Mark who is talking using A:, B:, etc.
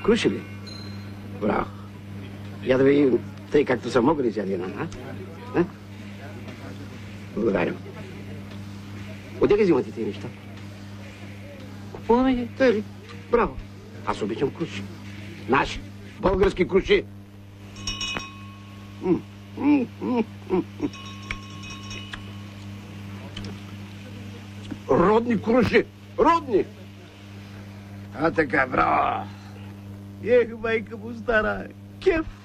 A: Круши ли? Браво. Я да видим, тъй както са могли взяли една, а? Благодарим. Отде ги взимате тези неща? Купуваме ги, тъй ли? Браво. Аз обичам круши. Наши, български круши. Родни круши. Родни. А така, браво. Ех, майка му стара. Кеф.